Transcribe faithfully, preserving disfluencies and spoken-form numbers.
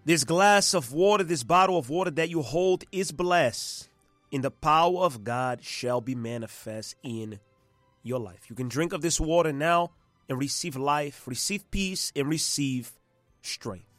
This glass of water, this bottle of water that you hold is blessed, and the power of God shall be manifest in your life. You can drink of this water now and receive life, receive peace, and receive strength.